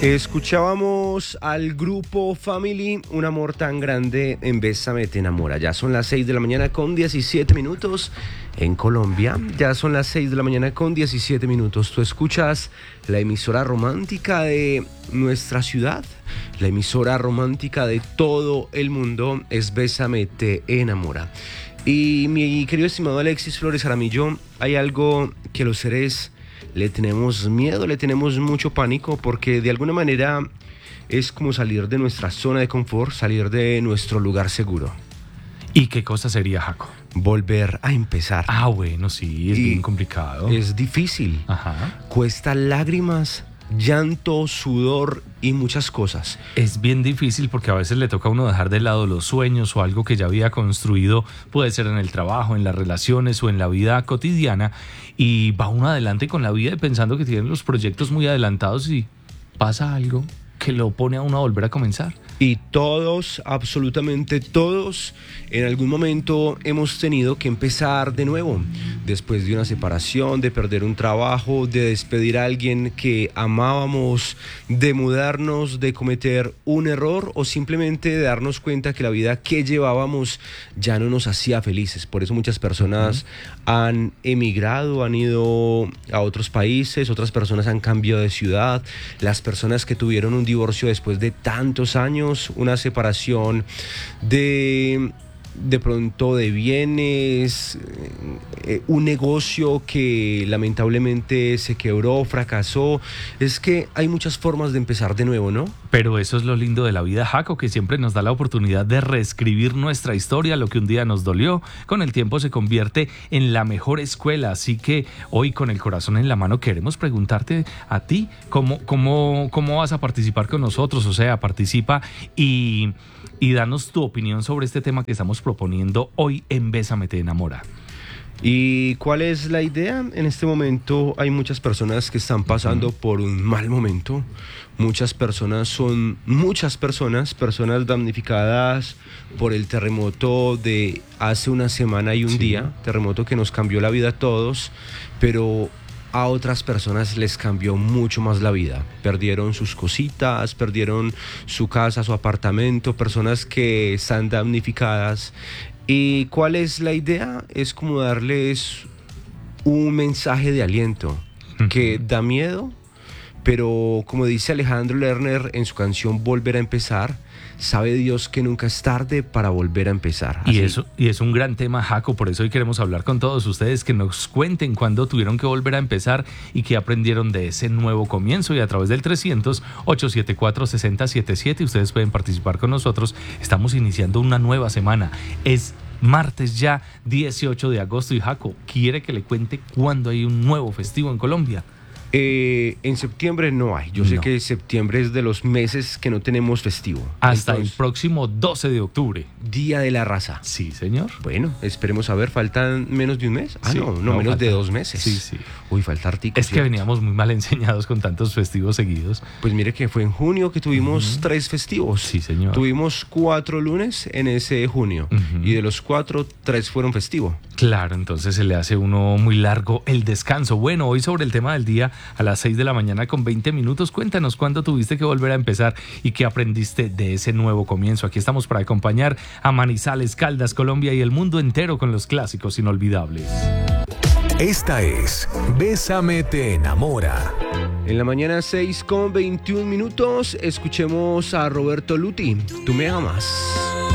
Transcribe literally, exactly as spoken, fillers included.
Escuchábamos al grupo Family, Un amor tan grande en Bésame te enamora. Ya son las seis de la mañana con diecisiete minutos en Colombia. Ya son las seis de la mañana con diecisiete minutos. Tú escuchas la emisora romántica de nuestra ciudad, la emisora romántica de todo el mundo. Es Bésame te enamora. Y mi querido estimado Alexis Flores Jaramillo, hay algo que los seres le tenemos miedo, le tenemos mucho pánico, porque de alguna manera es como salir de nuestra zona de confort, salir de nuestro lugar seguro. ¿Y qué cosa sería, Jaco? Volver a empezar. Ah, bueno, sí, es Y bien complicado. Es difícil. Ajá. Cuesta lágrimas, llanto, sudor y muchas cosas. Es bien difícil porque a veces le toca a uno dejar de lado los sueños o algo que ya había construido, puede ser en el trabajo, en las relaciones o en la vida cotidiana, y va uno adelante con la vida pensando que tiene los proyectos muy adelantados y pasa algo que lo pone a uno a volver a comenzar. Y todos, absolutamente todos, en algún momento hemos tenido que empezar de nuevo, después de una separación, de perder un trabajo, de despedir a alguien que amábamos, de mudarnos, de cometer un error o simplemente de darnos cuenta que la vida que llevábamos ya no nos hacía felices. Por eso muchas personas uh-huh. han emigrado, han ido a otros países, otras personas han cambiado de ciudad. Las personas que tuvieron un divorcio después de tantos años, una separación de de pronto de bienes, eh, un negocio que lamentablemente se quebró, fracasó. Es que hay muchas formas de empezar de nuevo, ¿no? Pero eso es lo lindo de la vida, Jaco, que siempre nos da la oportunidad de reescribir nuestra historia. Lo que un día nos dolió, con el tiempo se convierte en la mejor escuela. Así que hoy, con el corazón en la mano, queremos preguntarte a ti cómo, cómo, cómo vas a participar con nosotros. O sea, participa y, y danos tu opinión sobre este tema que estamos proponiendo hoy en Bésame te enamora. ¿Y cuál es la idea? En este momento hay muchas personas que están pasando uh-huh. por un mal momento. Muchas personas son, muchas personas, personas damnificadas por el terremoto de hace una semana y un sí. día, terremoto que nos cambió la vida a todos, pero a otras personas les cambió mucho más la vida. Perdieron sus cositas, perdieron su casa, su apartamento, personas que están damnificadas. ¿Y cuál es la idea? Es como darles un mensaje de aliento que da miedo, pero como dice Alejandro Lerner en su canción Volver a empezar, sabe Dios que nunca es tarde para volver a empezar. Y eso, y es un gran tema, Jaco, por eso hoy queremos hablar con todos ustedes, que nos cuenten cuándo tuvieron que volver a empezar y qué aprendieron de ese nuevo comienzo. Y a través del trescientos, ochocientos setenta y cuatro, sesenta setenta y siete ustedes pueden participar con nosotros. Estamos iniciando una nueva semana. Es martes ya, dieciocho de agosto, y Jaco quiere que le cuente cuándo hay un nuevo festivo en Colombia. Eh, en septiembre no hay. Yo no. sé que septiembre es de los meses que no tenemos festivo. Hasta Entonces, el próximo doce de octubre. Día de la Raza. Sí, señor. Bueno, esperemos a ver. ¿Faltan menos de un mes? Ah, sí, no, no, no, menos falta. de dos meses. Sí, sí. Uy, falta artículos. Es que veníamos muy mal enseñados con tantos festivos seguidos. Pues mire que fue en junio que tuvimos uh-huh. tres festivos. Sí, señor. Tuvimos cuatro lunes en ese junio. Uh-huh. Y de los cuatro, tres fueron festivos. Claro, entonces se le hace uno muy largo el descanso. Bueno, hoy sobre el tema del día, a las seis de la mañana con veinte minutos, cuéntanos cuándo tuviste que volver a empezar y qué aprendiste de ese nuevo comienzo. Aquí estamos para acompañar a Manizales, Caldas, Colombia y el mundo entero con los clásicos inolvidables. Esta es Bésame te enamora. En la mañana seis con veintiún minutos, escuchemos a Roberto Luti, Tú me amas.